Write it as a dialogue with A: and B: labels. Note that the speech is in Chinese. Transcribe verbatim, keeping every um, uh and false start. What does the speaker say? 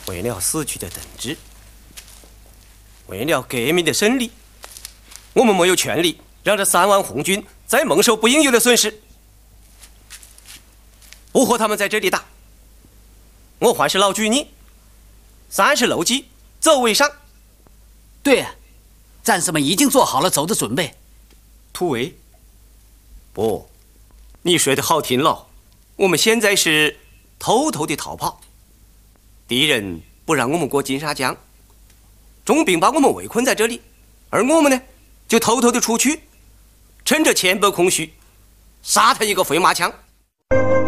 A: 为了死去的邓芝，为了革命的胜利，我们没有权利让这三万红军再蒙受不应有的损失。不和他们在这里打，我还是老举你，三十路基走为上。
B: 对啊，战士们已经做好了走的准备。
A: 突围？不，你说的好听了。我们现在是偷偷的逃跑，敌人不让我们过金沙江，重兵把我们围困在这里，而我们呢，就偷偷的出去，趁着前背空虚，杀他一个回马枪。